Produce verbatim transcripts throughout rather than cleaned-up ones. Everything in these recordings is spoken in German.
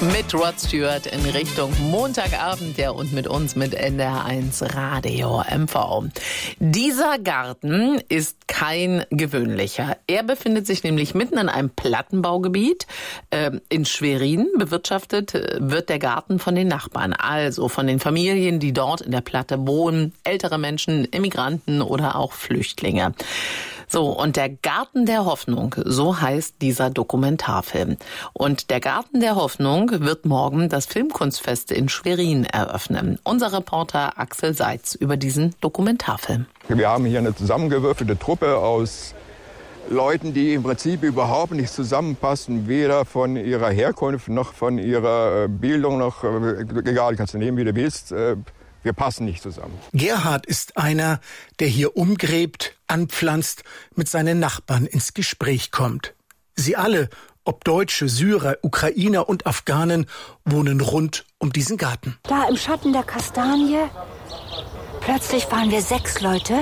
Mit Rod Stewart in Richtung Montagabend, ja, und mit uns mit N D R eins Radio M V. Dieser Garten ist kein gewöhnlicher. Er befindet sich nämlich mitten in einem Plattenbaugebiet. Äh, in Schwerin bewirtschaftet wird der Garten von den Nachbarn, also von den Familien, die dort in der Platte wohnen, ältere Menschen, Immigranten oder auch Flüchtlinge. So, und der Garten der Hoffnung, so heißt dieser Dokumentarfilm. Und der Garten der Hoffnung wird morgen das Filmkunstfest in Schwerin eröffnen. Unser Reporter Axel Seitz über diesen Dokumentarfilm. Wir haben hier eine zusammengewürfelte Truppe aus Leuten, die im Prinzip überhaupt nicht zusammenpassen, weder von ihrer Herkunft noch von ihrer Bildung, noch, egal, kannst du nehmen, wie du willst. Wir passen nicht zusammen. Gerhard ist einer, der hier umgräbt, anpflanzt, mit seinen Nachbarn ins Gespräch kommt. Sie alle, ob Deutsche, Syrer, Ukrainer und Afghanen, wohnen rund um diesen Garten. Da im Schatten der Kastanie, plötzlich waren wir sechs Leute.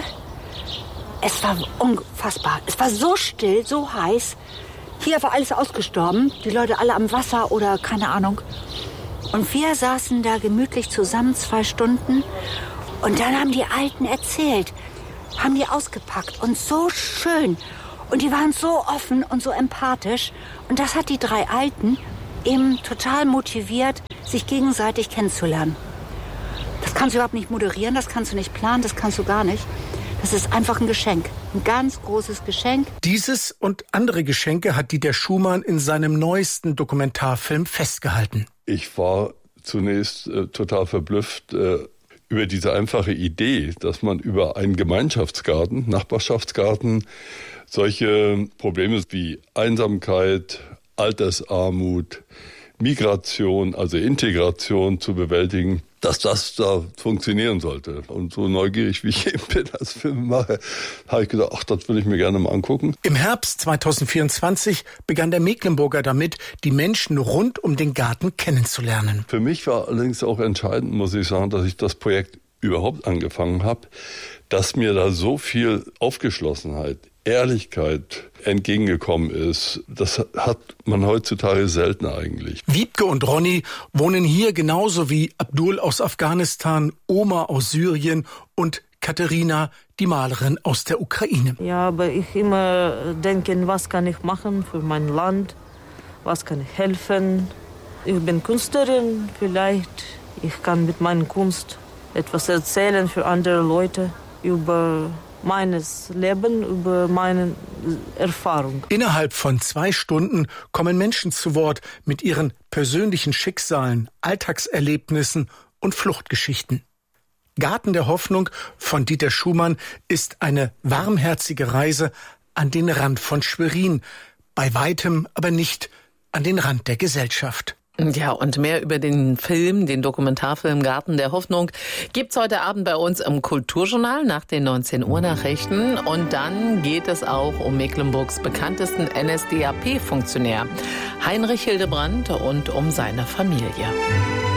Es war unfassbar. Es war so still, so heiß. Hier war alles ausgestorben. Die Leute alle am Wasser oder keine Ahnung. Und wir saßen da gemütlich zusammen zwei Stunden. Und dann haben die Alten erzählt, haben die ausgepackt. Und so schön. Und die waren so offen und so empathisch. Und das hat die drei Alten eben total motiviert, sich gegenseitig kennenzulernen. Das kannst du überhaupt nicht moderieren, das kannst du nicht planen, das kannst du gar nicht. Das ist einfach ein Geschenk, ein ganz großes Geschenk. Dieses und andere Geschenke hat Dieter Schumann in seinem neuesten Dokumentarfilm festgehalten. Ich war zunächst äh, total verblüfft äh, über diese einfache Idee, dass man über einen Gemeinschaftsgarten, Nachbarschaftsgarten, solche Probleme wie Einsamkeit, Altersarmut, Migration, also Integration zu bewältigen, dass das da funktionieren sollte. Und so neugierig, wie ich eben bin als Filmemacher, habe ich gedacht, ach, das würde ich mir gerne mal angucken. Im Herbst zweitausendvierundzwanzig begann der Mecklenburger damit, die Menschen rund um den Garten kennenzulernen. Für mich war allerdings auch entscheidend, muss ich sagen, dass ich das Projekt überhaupt angefangen habe, dass mir da so viel Aufgeschlossenheit, Ehrlichkeit entgegengekommen ist. Das hat man heutzutage selten eigentlich. Wiebke und Ronny wohnen hier genauso wie Abdul aus Afghanistan, Oma aus Syrien und Katharina, die Malerin aus der Ukraine. Ja, aber ich immer denke, was kann ich machen für mein Land? Was kann ich helfen? Ich bin Künstlerin, vielleicht ich kann mit meiner Kunst etwas erzählen für andere Leute über meines Leben, über meine Erfahrung. Innerhalb von zwei Stunden kommen Menschen zu Wort mit ihren persönlichen Schicksalen, Alltagserlebnissen und Fluchtgeschichten. Garten der Hoffnung von Dieter Schumann ist eine warmherzige Reise an den Rand von Schwerin, bei weitem aber nicht an den Rand der Gesellschaft. Ja, und mehr über den Film, den Dokumentarfilm Garten der Hoffnung, gibt's heute Abend bei uns im Kulturjournal nach den neunzehn Uhr Nachrichten. Und dann geht es auch um Mecklenburgs bekanntesten N S D A P-Funktionär Heinrich Hildebrandt und um seine Familie.